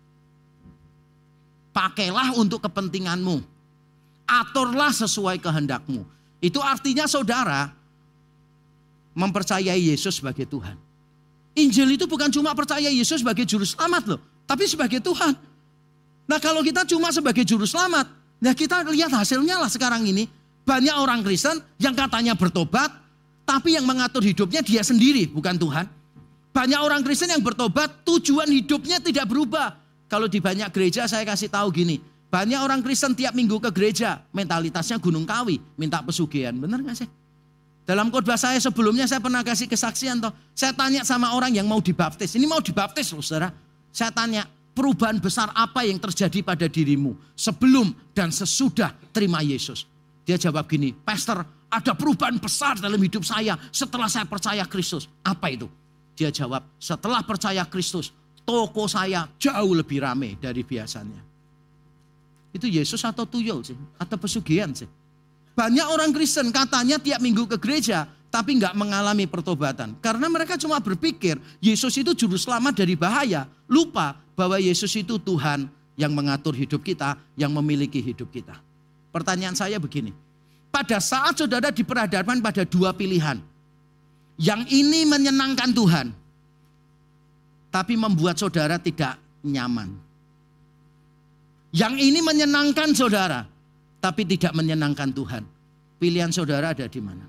Pakailah untuk kepentinganmu. Aturlah sesuai kehendakmu. Itu artinya saudara mempercayai Yesus sebagai Tuhan. Injil itu bukan cuma percaya Yesus sebagai juru selamat loh. Tapi sebagai Tuhan. Nah kalau kita cuma sebagai juru selamat. Nah kita lihat hasilnya lah sekarang ini. Banyak orang Kristen yang katanya bertobat. Tapi yang mengatur hidupnya dia sendiri bukan Tuhan. Banyak orang Kristen yang bertobat tujuan hidupnya tidak berubah. Kalau di banyak gereja saya kasih tahu gini. Banyak orang Kristen tiap minggu ke gereja. Mentalitasnya Gunung Kawi. Minta pesugihan. Benar gak sih? Dalam khotbah saya sebelumnya saya pernah kasih kesaksian. Toh. Saya tanya sama orang yang mau dibaptis. Ini mau dibaptis loh saudara. Saya tanya perubahan besar apa yang terjadi pada dirimu. Sebelum dan sesudah terima Yesus. Dia jawab gini. Pastor ada perubahan besar dalam hidup saya. Setelah saya percaya Kristus. Apa itu? Dia jawab setelah percaya Kristus. Toko saya jauh lebih ramai dari biasanya. Itu Yesus atau tuyul sih? Atau pesugihan sih? Banyak orang Kristen katanya tiap minggu ke gereja. Tapi nggak mengalami pertobatan. Karena mereka cuma berpikir Yesus itu juru selamat dari bahaya. Lupa bahwa Yesus itu Tuhan yang mengatur hidup kita. Yang memiliki hidup kita. Pertanyaan saya begini. Pada saat saudara diperhadapkan pada dua pilihan. Yang ini menyenangkan Tuhan. Tapi membuat saudara tidak nyaman. Yang ini menyenangkan saudara, tapi tidak menyenangkan Tuhan. Pilihan saudara ada di mana?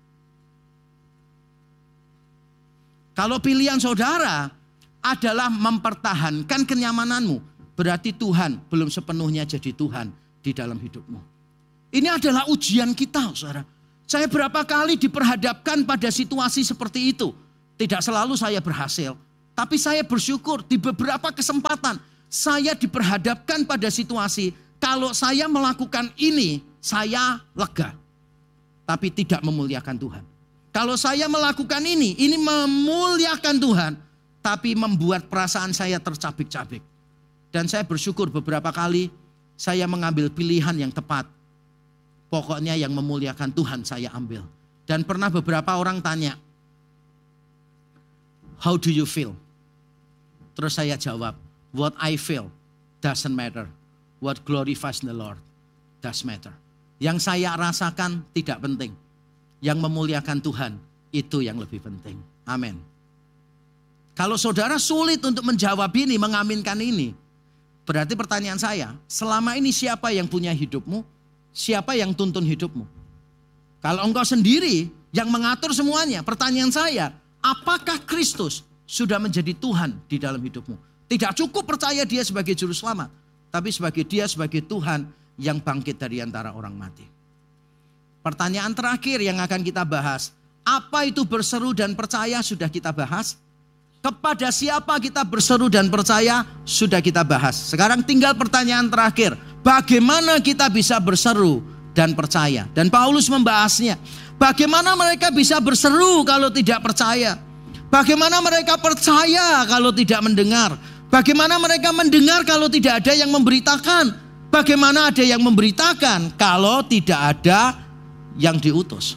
Kalau pilihan saudara adalah mempertahankan kenyamananmu, berarti Tuhan belum sepenuhnya jadi Tuhan di dalam hidupmu. Ini adalah ujian kita, saudara. Saya berapa kali diperhadapkan pada situasi seperti itu. Tidak selalu saya berhasil. Tapi saya bersyukur di beberapa kesempatan saya diperhadapkan pada situasi kalau saya melakukan ini saya lega. Tapi tidak memuliakan Tuhan. Kalau saya melakukan ini, ini memuliakan Tuhan. Tapi membuat perasaan saya tercabik-cabik. Dan saya bersyukur beberapa kali saya mengambil pilihan yang tepat. Pokoknya yang memuliakan Tuhan saya ambil. Dan pernah beberapa orang tanya, how do you feel? Terus saya jawab, what I feel doesn't matter. What glorifies the Lord does matter. Yang saya rasakan tidak penting. Yang memuliakan Tuhan itu yang lebih penting. Amin. Kalau saudara sulit untuk menjawab ini, mengaminkan ini. Berarti pertanyaan saya, selama ini siapa yang punya hidupmu? Siapa yang tuntun hidupmu? Kalau engkau sendiri yang mengatur semuanya, pertanyaan saya, apakah Kristus sudah menjadi Tuhan di dalam hidupmu? Tidak cukup percaya dia sebagai juru selamat. Tapi sebagai dia sebagai Tuhan yang bangkit dari antara orang mati. Pertanyaan terakhir yang akan kita bahas. Apa itu berseru dan percaya sudah kita bahas. Kepada siapa kita berseru dan percaya sudah kita bahas. Sekarang tinggal pertanyaan terakhir. Bagaimana kita bisa berseru dan percaya? Dan Paulus membahasnya. Bagaimana mereka bisa berseru kalau tidak percaya? Bagaimana mereka percaya kalau tidak mendengar? Bagaimana mereka mendengar kalau tidak ada yang memberitakan? Bagaimana ada yang memberitakan kalau tidak ada yang diutus?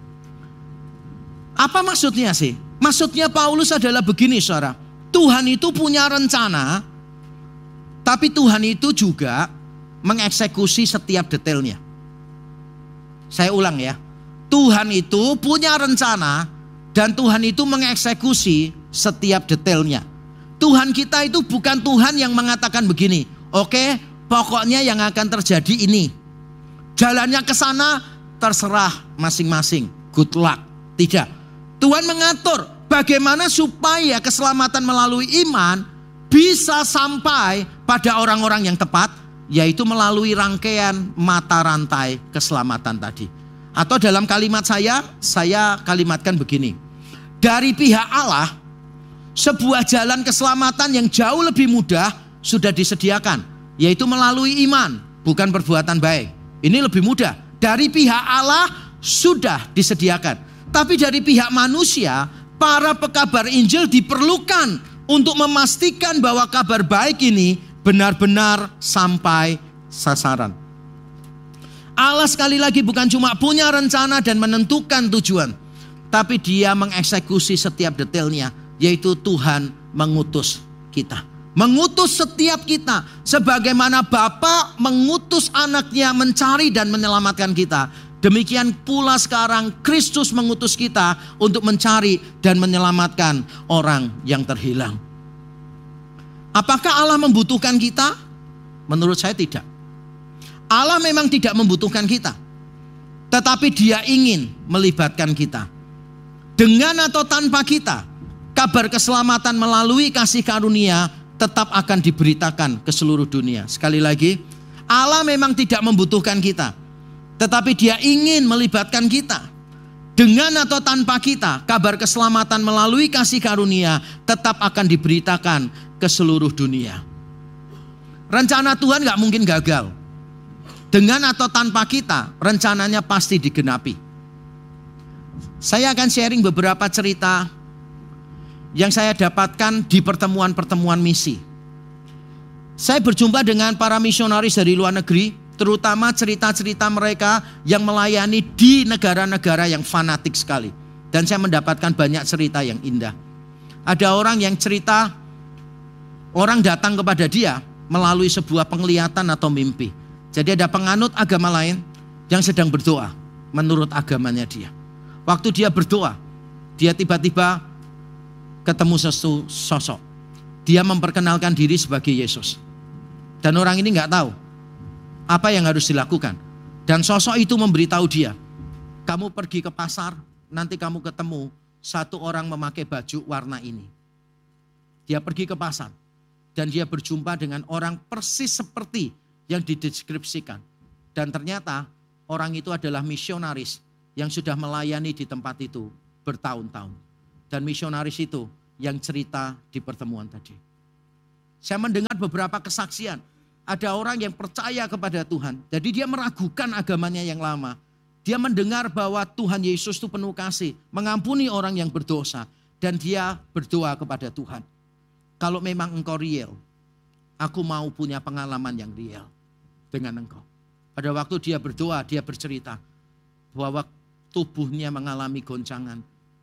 Apa maksudnya sih? Maksudnya Paulus adalah begini saudara. Tuhan itu punya rencana, tapi Tuhan itu juga mengeksekusi setiap detailnya. Saya ulang ya. Tuhan itu punya rencana dan Tuhan itu mengeksekusi setiap detailnya. Tuhan kita itu bukan Tuhan yang mengatakan begini, oke, pokoknya yang akan terjadi ini. Jalannya ke sana terserah masing-masing. Good luck. Tidak. Tuhan mengatur bagaimana supaya keselamatan melalui iman bisa sampai pada orang-orang yang tepat, yaitu melalui rangkaian mata rantai keselamatan tadi. Atau dalam kalimat saya, saya kalimatkan begini. Dari pihak Allah, sebuah jalan keselamatan yang jauh lebih mudah sudah disediakan, yaitu melalui iman, bukan perbuatan baik. Ini lebih mudah. Dari pihak Allah sudah disediakan. Tapi dari pihak manusia, para pekabar Injil diperlukan untuk memastikan bahwa kabar baik ini benar-benar sampai sasaran. Allah sekali lagi bukan cuma punya rencana dan menentukan tujuan, tapi Dia mengeksekusi setiap detailnya, yaitu Tuhan mengutus kita. Mengutus setiap kita, sebagaimana Bapa mengutus anaknya mencari dan menyelamatkan kita. Demikian pula sekarang Kristus mengutus kita untuk mencari dan menyelamatkan orang yang terhilang. Apakah Allah membutuhkan kita? Menurut saya tidak. Allah memang tidak membutuhkan kita. Tetapi Dia ingin melibatkan kita. Dengan atau tanpa kita, kabar keselamatan melalui kasih karunia tetap akan diberitakan ke seluruh dunia. Sekali lagi, Allah memang tidak membutuhkan kita. Tetapi Dia ingin melibatkan kita. Dengan atau tanpa kita, kabar keselamatan melalui kasih karunia tetap akan diberitakan ke seluruh dunia. Rencana Tuhan gak mungkin gagal. Dengan atau tanpa kita, rencananya pasti digenapi. Saya akan sharing beberapa cerita yang saya dapatkan di pertemuan-pertemuan misi. Saya berjumpa dengan para misionaris dari luar negeri, terutama cerita-cerita mereka yang melayani di negara-negara yang fanatik sekali. Dan saya mendapatkan banyak cerita yang indah. Ada orang yang cerita, orang datang kepada dia melalui sebuah penglihatan atau mimpi. Jadi ada penganut agama lain yang sedang berdoa menurut agamanya dia. Waktu dia berdoa, dia tiba-tiba ketemu sesuatu sosok. Dia memperkenalkan diri sebagai Yesus. Dan orang ini gak tahu apa yang harus dilakukan. Dan sosok itu memberitahu dia, kamu pergi ke pasar, nanti kamu ketemu satu orang memakai baju warna ini. Dia pergi ke pasar dan dia berjumpa dengan orang persis seperti yang dideskripsikan. Dan ternyata orang itu adalah misionaris yang sudah melayani di tempat itu bertahun-tahun. Dan misionaris itu yang cerita di pertemuan tadi. Saya mendengar beberapa kesaksian. Ada orang yang percaya kepada Tuhan. Jadi dia meragukan agamanya yang lama. Dia mendengar bahwa Tuhan Yesus itu penuh kasih. Mengampuni orang yang berdosa. Dan dia berdoa kepada Tuhan. Kalau memang engkau real, aku mau punya pengalaman yang real dengan engkau. Pada waktu dia berdoa, dia bercerita bahwa tubuhnya mengalami goncangan.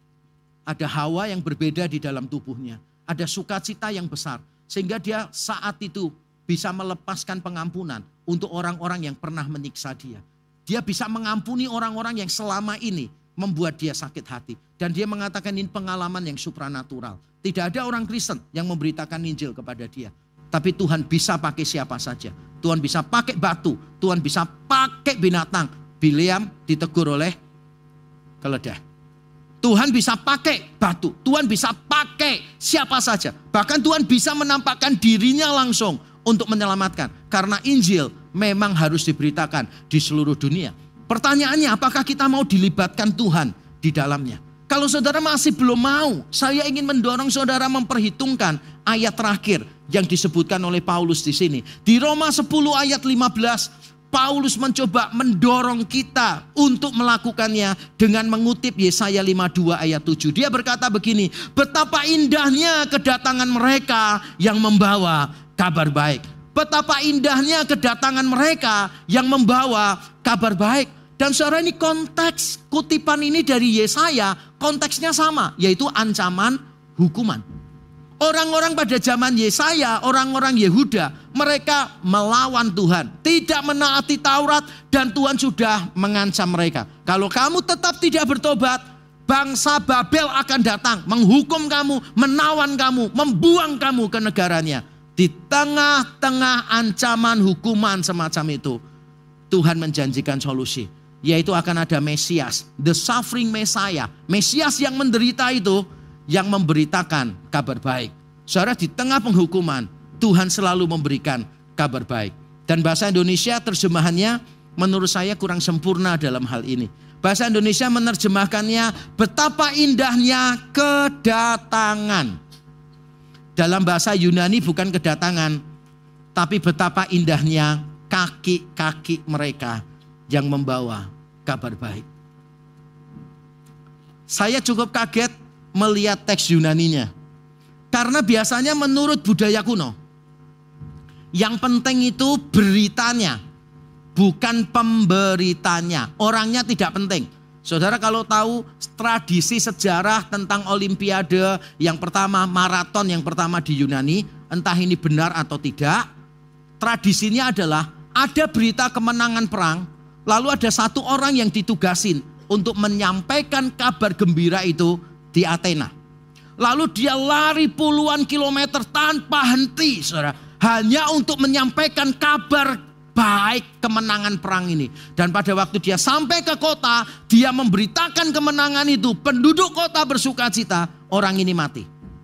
Ada hawa yang berbeda di dalam tubuhnya. Ada sukacita yang besar. Sehingga dia saat itu bisa melepaskan pengampunan untuk orang-orang yang pernah menyiksa dia. Dia bisa mengampuni orang-orang yang selama ini membuat dia sakit hati. Dan dia mengatakan ini pengalaman yang supranatural. Tidak ada orang Kristen yang memberitakan Injil kepada dia. Tapi Tuhan bisa pakai siapa saja. Tuhan bisa pakai batu. Tuhan bisa pakai binatang. Bileam ditegur oleh keledai. Tuhan bisa pakai batu. Tuhan bisa pakai siapa saja. Bahkan Tuhan bisa menampakkan dirinya langsung untuk menyelamatkan. Karena Injil memang harus diberitakan di seluruh dunia. Pertanyaannya, apakah kita mau dilibatkan Tuhan di dalamnya? Kalau saudara masih belum mau, saya ingin mendorong saudara memperhitungkan ayat terakhir yang disebutkan oleh Paulus di sini. Di Roma sepuluh ayat lima belas, Paulus mencoba mendorong kita untuk melakukannya dengan mengutip Yesaya lima puluh dua ayat tujuh. Dia berkata begini, betapa indahnya kedatangan mereka yang membawa kabar baik. Betapa indahnya kedatangan mereka yang membawa kabar baik. Dan saudara, ini konteks kutipan ini dari Yesaya, konteksnya sama, yaitu ancaman hukuman. Orang-orang pada zaman Yesaya, orang-orang Yehuda, mereka melawan Tuhan, tidak menaati Taurat, dan Tuhan sudah mengancam mereka. Kalau kamu tetap tidak bertobat, bangsa Babel akan datang, menghukum kamu, menawan kamu, membuang kamu ke negaranya. Di tengah-tengah ancaman hukuman semacam itu, Tuhan menjanjikan solusi, yaitu akan ada Mesias, the suffering Messiah, Mesias yang menderita itu, yang memberitakan kabar baik. Saudara, di tengah penghukuman, Tuhan selalu memberikan kabar baik. Dan bahasa Indonesia terjemahannya menurut saya kurang sempurna dalam hal ini. Bahasa Indonesia menerjemahkannya betapa indahnya kedatangan. Dalam bahasa Yunani bukan kedatangan, tapi betapa indahnya kaki-kaki mereka yang membawa kabar baik. Saya cukup kaget melihat teks Yunaninya. Karena biasanya menurut budaya kuno, yang penting itu beritanya, bukan pemberitanya. Orangnya tidak penting. Saudara kalau tahu tradisi sejarah tentang Olimpiade yang pertama, maraton yang pertama di Yunani, entah ini benar atau tidak, tradisinya adalah ada berita kemenangan perang, lalu ada satu orang yang ditugasin untuk menyampaikan kabar gembira itu di Athena. Lalu dia lari puluhan kilometer tanpa henti, saudara, hanya untuk menyampaikan kabar baik kemenangan perang ini. Dan pada waktu dia sampai ke kota, dia memberitakan kemenangan itu. Penduduk kota bersukacita, orang ini mati.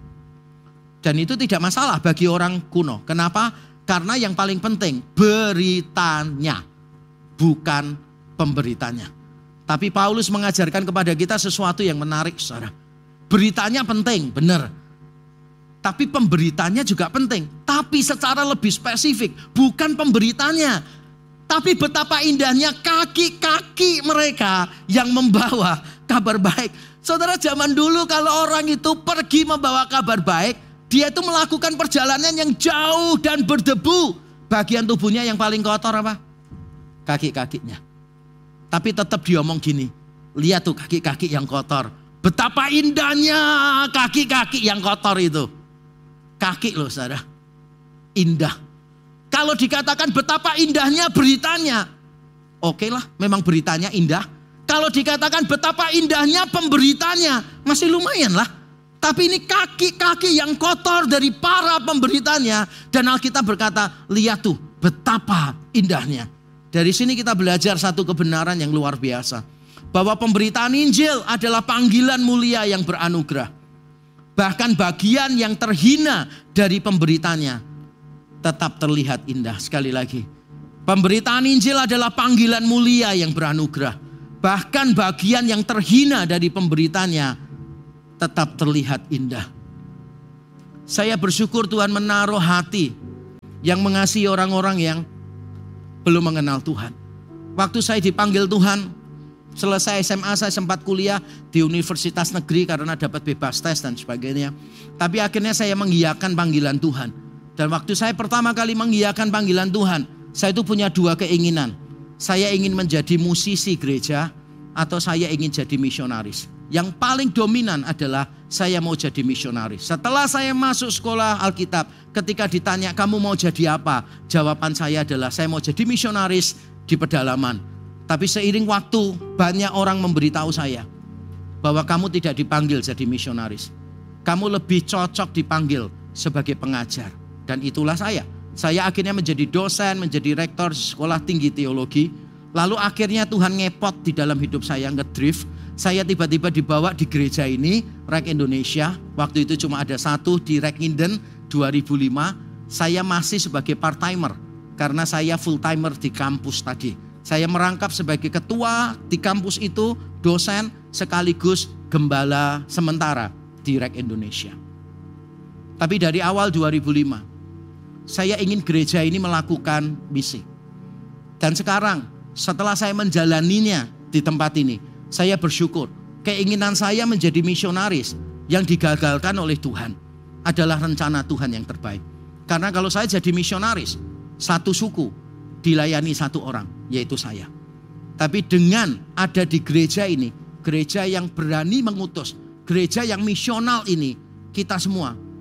Dan itu tidak masalah bagi orang kuno. Kenapa? Karena yang paling penting beritanya, bukan pemberitanya. Tapi Paulus mengajarkan kepada kita sesuatu yang menarik, saudara. Beritanya penting, benar. Tapi pemberitanya juga penting. Tapi secara lebih spesifik, bukan pemberitanya. Tapi betapa indahnya kaki-kaki mereka yang membawa kabar baik. Saudara, zaman dulu kalau orang itu pergi membawa kabar baik, dia itu melakukan perjalanan yang jauh dan berdebu. Bagian tubuhnya yang paling kotor apa? Kaki-kakinya. Tapi tetap diomong gini, lihat tuh kaki-kaki yang kotor. Betapa indahnya kaki-kaki yang kotor itu. Kaki loh saudara, indah. Kalau dikatakan betapa indahnya beritanya, oke lah, memang beritanya indah. Kalau dikatakan betapa indahnya pemberitanya, masih lumayan lah. Tapi ini kaki-kaki yang kotor dari para pemberitanya. Dan Alkitab berkata, lihat tuh betapa indahnya. Dari sini kita belajar satu kebenaran yang luar biasa. Bahwa pemberitaan Injil adalah panggilan mulia yang beranugerah. Bahkan bagian yang terhina dari pemberitanya tetap terlihat indah. Sekali lagi, pemberitaan Injil adalah panggilan mulia yang beranugerah. Bahkan bagian yang terhina dari pemberitanya tetap terlihat indah. Saya bersyukur Tuhan menaruh hati yang mengasihi orang-orang yang belum mengenal Tuhan. Waktu saya dipanggil Tuhan, selesai S M A saya sempat kuliah di universitas negeri karena dapat bebas tes dan sebagainya. Tapi akhirnya saya mengiyakan panggilan Tuhan. Dan waktu saya pertama kali mengiyakan panggilan Tuhan, saya itu punya dua keinginan. Saya ingin menjadi musisi gereja atau saya ingin jadi misionaris. Yang paling dominan adalah saya mau jadi misionaris. Setelah saya masuk sekolah Alkitab, ketika ditanya kamu mau jadi apa? Jawaban saya adalah saya mau jadi misionaris di pedalaman. Tapi seiring waktu banyak orang memberitahu saya bahwa kamu tidak dipanggil jadi misionaris. Kamu lebih cocok dipanggil sebagai pengajar. Dan itulah saya. Saya akhirnya menjadi dosen, menjadi rektor sekolah tinggi teologi. Lalu akhirnya Tuhan ngepot di dalam hidup saya, ngedrift. Saya tiba-tiba dibawa di gereja ini, R E K Indonesia. Waktu itu cuma ada satu di R E K Inden dua ribu lima. Saya masih sebagai part-timer karena saya full-timer di kampus tadi. Saya merangkap sebagai ketua di kampus itu, dosen sekaligus gembala sementara di R E K Indonesia. Tapi dari awal dua ribu lima, saya ingin gereja ini melakukan misi. Dan sekarang setelah saya menjalaninya di tempat ini, saya bersyukur keinginan saya menjadi misionaris yang digagalkan oleh Tuhan adalah rencana Tuhan yang terbaik. Karena kalau saya jadi misionaris, satu suku dilayani satu orang, yaitu saya. Tapi dengan ada di gereja ini, gereja yang berani mengutus, gereja yang misional ini, kita semua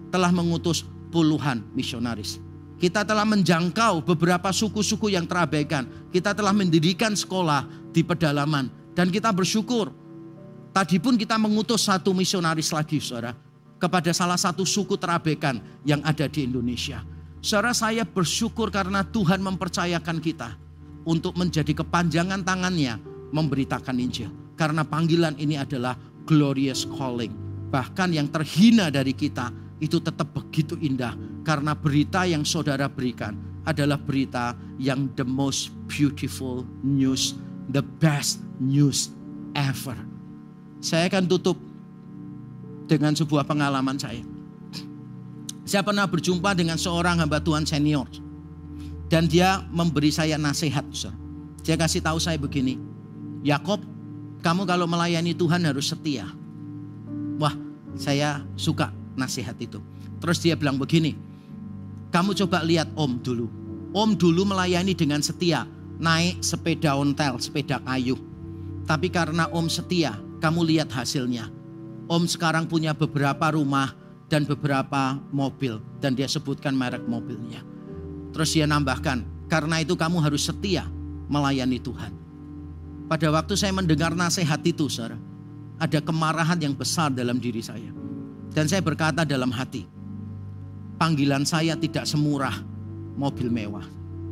telah mengutus puluhan misionaris. Kita telah menjangkau beberapa suku-suku yang terabaikan. Kita telah mendirikan sekolah di pedalaman. Dan kita bersyukur. Tadi pun kita mengutus satu misionaris lagi, saudara. Kepada salah satu suku terabaikan yang ada di Indonesia. Saudara, saya bersyukur karena Tuhan mempercayakan kita. Untuk menjadi kepanjangan tangannya memberitakan Injil. Karena panggilan ini adalah glorious calling. Bahkan yang terhina dari kita itu tetap begitu indah. Karena berita yang saudara berikan adalah berita yang the most beautiful news. The best news ever. Saya akan tutup dengan sebuah pengalaman saya. Saya pernah berjumpa dengan seorang hamba Tuhan senior. Dan dia memberi saya nasihat. Dia kasih tahu saya begini. Yakob, kamu kalau melayani Tuhan harus setia. Wah, saya suka nasihat itu. Terus dia bilang begini, kamu coba lihat Om dulu. Om dulu melayani dengan setia, naik sepeda ontel, sepeda kayu. Tapi karena Om setia, kamu lihat hasilnya. Om sekarang punya beberapa rumah dan beberapa mobil. Dan dia sebutkan merek mobilnya. Terus dia nambahkan, karena itu kamu harus setia melayani Tuhan. Pada waktu saya mendengar nasihat itu, saudara, ada kemarahan yang besar dalam diri saya. Dan saya berkata dalam hati, panggilan saya tidak semurah mobil mewah.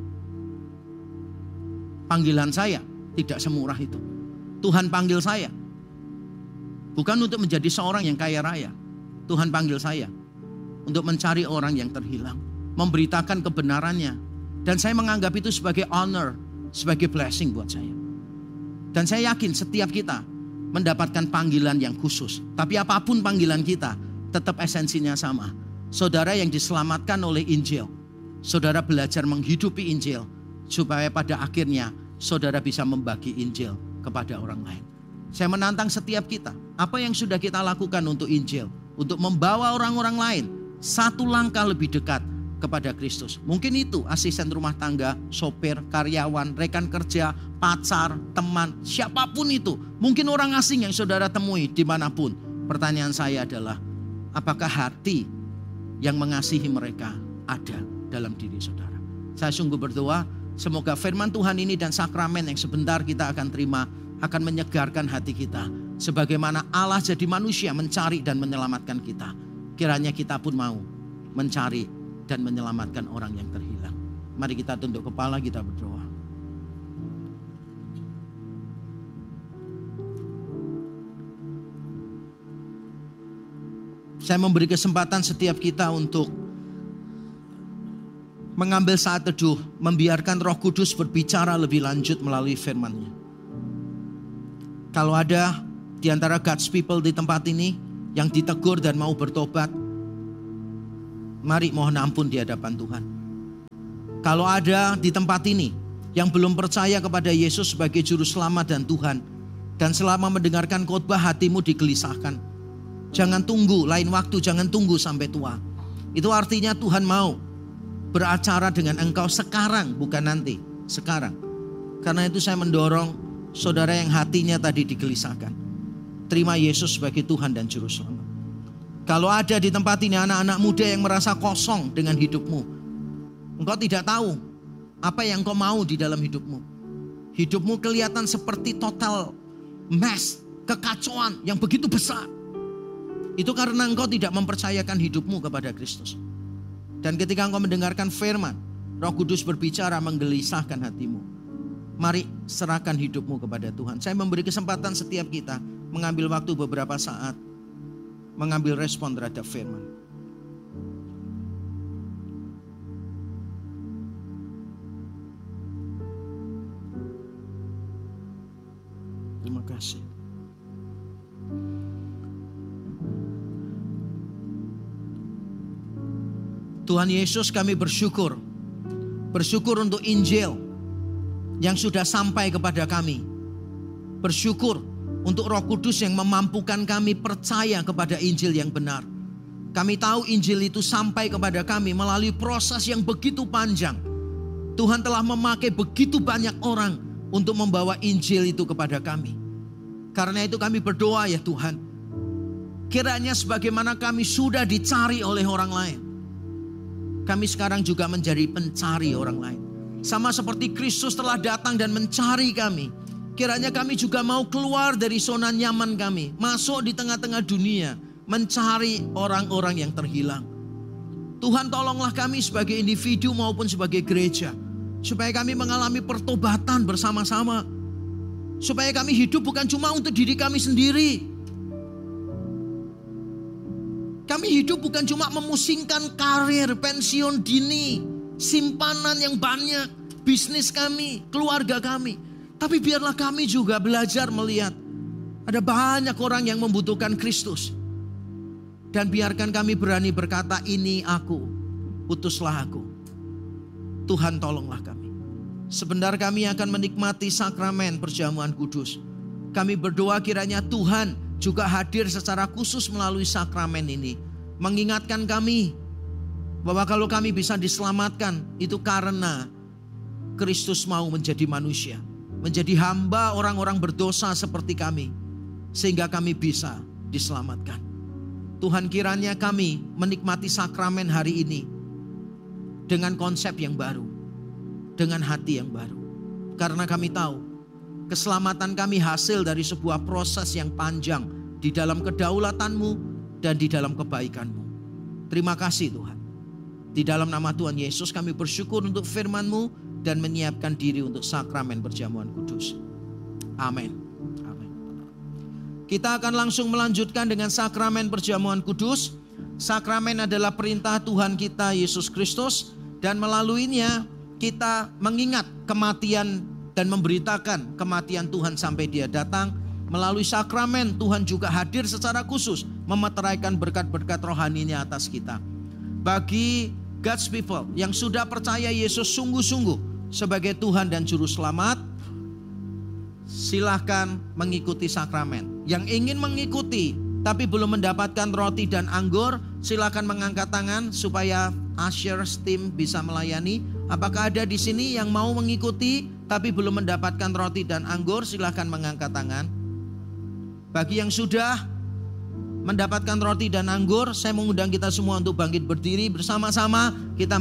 Panggilan saya tidak semurah itu. Tuhan panggil saya. Bukan untuk menjadi seorang yang kaya raya. Tuhan panggil saya untuk mencari orang yang terhilang. Memberitakan kebenarannya. Dan saya menganggap itu sebagai honor, sebagai blessing buat saya. Dan saya yakin setiap kita mendapatkan panggilan yang khusus. Tapi apapun panggilan kita, tetap esensinya sama. Saudara yang diselamatkan oleh Injil. Saudara belajar menghidupi Injil. Supaya pada akhirnya saudara bisa membagi Injil kepada orang lain. Saya menantang setiap kita. Apa yang sudah kita lakukan untuk Injil. Untuk membawa orang-orang lain satu langkah lebih dekat kepada Kristus. Mungkin itu asisten rumah tangga, sopir, karyawan, rekan kerja, pacar, teman, siapapun itu. Mungkin orang asing yang saudara temui dimanapun. Pertanyaan saya adalah, apakah hati yang mengasihi mereka ada dalam diri saudara? Saya sungguh berdoa, semoga firman Tuhan ini dan sakramen yang sebentar kita akan terima akan menyegarkan hati kita. Sebagaimana Allah jadi manusia mencari dan menyelamatkan kita. Kiranya kita pun mau mencari dan menyelamatkan orang yang terhilang. Mari kita tunduk kepala, kita berdoa. Saya memberi kesempatan setiap kita untuk mengambil saat teduh, membiarkan Roh Kudus berbicara lebih lanjut melalui firman-Nya. Kalau ada di antara God's people di tempat ini yang ditegur dan mau bertobat, mari mohon ampun di hadapan Tuhan. Kalau ada di tempat ini yang belum percaya kepada Yesus sebagai juru selamat dan Tuhan, dan selama mendengarkan khotbah hatimu digelisahkan, jangan tunggu lain waktu, jangan tunggu sampai tua. Itu artinya Tuhan mau beracara dengan engkau sekarang, bukan nanti, sekarang. Karena itu saya mendorong saudara yang hatinya tadi digelisahkan, terima Yesus sebagai Tuhan dan juru selamat. Kalau ada di tempat ini anak-anak muda yang merasa kosong dengan hidupmu, engkau tidak tahu apa yang engkau mau di dalam hidupmu. Hidupmu kelihatan seperti total mess, kekacauan yang begitu besar. Itu karena engkau tidak mempercayakan hidupmu kepada Kristus. Dan ketika engkau mendengarkan firman, Roh Kudus berbicara menggelisahkan hatimu. Mari serahkan hidupmu kepada Tuhan. Saya memberi kesempatan setiap kita mengambil waktu beberapa saat, mengambil respon terhadap firman. Terima kasih. Tuhan Yesus, kami bersyukur. Bersyukur untuk Injil yang sudah sampai kepada kami. Bersyukur untuk Roh Kudus yang memampukan kami percaya kepada Injil yang benar. Kami tahu Injil itu sampai kepada kami melalui proses yang begitu panjang. Tuhan telah memakai begitu banyak orang untuk membawa Injil itu kepada kami. Karena itu kami berdoa ya Tuhan, Kiranya sebagaimana kami sudah dicari oleh orang lain, kami sekarang juga menjadi pencari orang lain. Sama seperti Kristus telah datang dan mencari kami, kiranya kami juga mau keluar dari zona nyaman kami, masuk di tengah-tengah dunia, mencari orang-orang yang terhilang. Tuhan, tolonglah kami sebagai individu maupun sebagai gereja, supaya kami mengalami pertobatan bersama-sama. Supaya kami hidup bukan cuma untuk diri kami sendiri. Kami hidup bukan cuma memusingkan karir, pensiun dini, simpanan yang banyak, bisnis kami, keluarga kami. Tapi biarlah kami juga belajar melihat ada banyak orang yang membutuhkan Kristus. Dan biarkan kami berani berkata, ini aku, utuslah aku. Tuhan, tolonglah kami. Sebentar kami akan menikmati sakramen perjamuan kudus. Kami berdoa kiranya Tuhan juga hadir secara khusus melalui sakramen ini. Mengingatkan kami bahwa kalau kami bisa diselamatkan itu karena Kristus mau menjadi manusia. Menjadi hamba orang-orang berdosa seperti kami. Sehingga kami bisa diselamatkan. Tuhan, kiranya kami menikmati sakramen hari ini dengan konsep yang baru. Dengan hati yang baru. Karena kami tahu keselamatan kami hasil dari sebuah proses yang panjang di dalam kedaulatan-Mu dan di dalam kebaikan-Mu. Terima kasih Tuhan. Di dalam nama Tuhan Yesus kami bersyukur untuk firman-Mu dan menyiapkan diri untuk sakramen perjamuan kudus. Amin. Amin. Kita akan langsung melanjutkan dengan sakramen perjamuan kudus. Sakramen adalah perintah Tuhan kita Yesus Kristus, dan melaluinya kita mengingat kematian dan memberitakan kematian Tuhan sampai Dia datang. Melalui sakramen Tuhan juga hadir secara khusus memeteraikan berkat-berkat rohaninya atas kita. Bagi God's people yang sudah percaya Yesus sungguh-sungguh sebagai Tuhan dan Juru Selamat, silahkan mengikuti sakramen. Yang ingin mengikuti tapi belum mendapatkan roti dan anggur, silahkan mengangkat tangan supaya ushers team bisa melayani. Apakah ada di sini yang mau mengikuti tapi belum mendapatkan roti dan anggur? Silahkan mengangkat tangan. Bagi yang sudah mendapatkan roti dan anggur, saya mengundang kita semua untuk bangkit berdiri bersama-sama. Kita